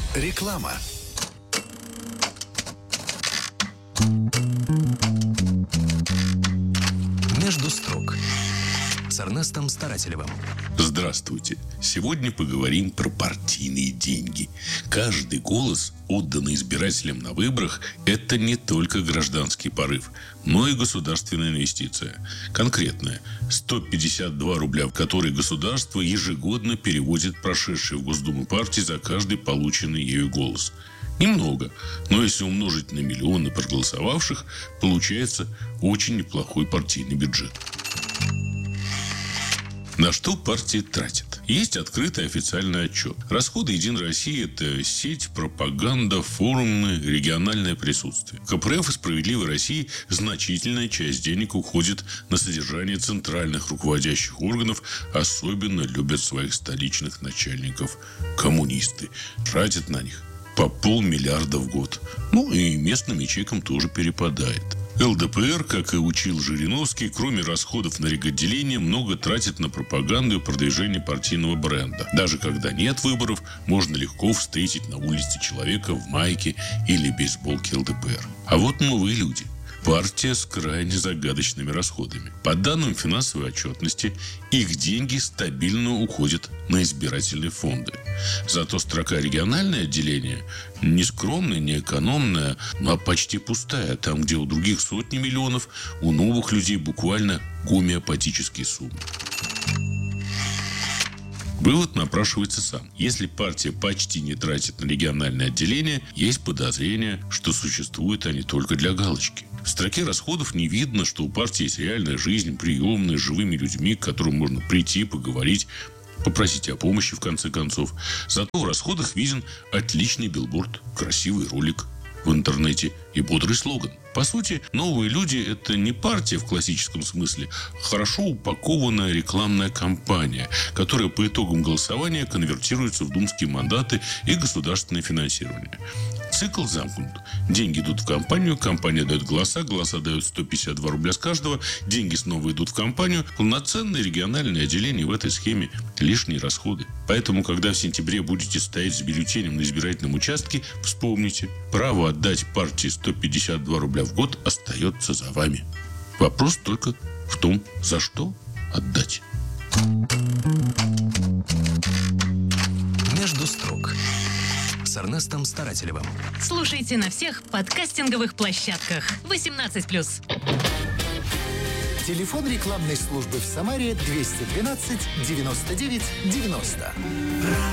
Реклама. Между строк с Эрнестом Старателевым. Здравствуйте. Сегодня поговорим про партийные деньги. Каждый голос, отданный избирателям на выборах, это не только гражданский порыв, но и государственная инвестиция. Конкретная. 152 рубля, в которые государство ежегодно переводит прошедшие в Госдуму партии за каждый полученный ею голос. Немного, но если умножить на миллионы проголосовавших, получается очень неплохой партийный бюджет. На что партии тратят? Есть открытый официальный отчет. Расходы «Единой России» – это сеть, пропаганда, форумы, региональное присутствие. КПРФ и «Справедливой России» значительная часть денег уходит на содержание центральных руководящих органов. Особенно любят своих столичных начальников коммунисты. Тратят на них по 500 миллиарда в год. Ну и местным ячейкам тоже перепадает. ЛДПР, как и учил Жириновский, кроме расходов на реготделение, много тратит на пропаганду и продвижение партийного бренда. Даже когда нет выборов, можно легко встретить на улице человека в майке или бейсболке ЛДПР. А вот новые люди. Партия с крайне загадочными расходами. По данным финансовой отчетности, их деньги стабильно уходят на избирательные фонды. Зато строка «Региональное отделение» не скромная, не экономная, а почти пустая. Там, где у других сотни миллионов, у новых людей буквально гомеопатические суммы. Вывод напрашивается сам. Если партия почти не тратит на региональное отделение, есть подозрение, что существуют они только для галочки. В строке расходов не видно, что у партии есть реальная жизнь, приемная, с живыми людьми, к которым можно прийти, поговорить, попросить о помощи, в конце концов. Зато в расходах виден отличный билборд, красивый ролик в интернете и бодрый слоган. По сути, новые люди – это не партия в классическом смысле, а хорошо упакованная рекламная кампания, которая по итогам голосования конвертируется в думские мандаты и государственное финансирование. Цикл замкнут. Деньги идут в кампанию, компания дает голоса, голоса дают 152 рубля с каждого, деньги снова идут в кампанию. Полноценное региональное отделение в этой схеме – лишние расходы. Поэтому, когда в сентябре будете стоять с бюллетенем на избирательном участке, вспомните, право отдать партии 152 рубля в год остается за вами. Вопрос только в том, за что отдать. Между строк с Эрнестом Старателевым. Слушайте на всех подкастинговых площадках. 18+. Телефон рекламной службы в Самаре 212 99 90.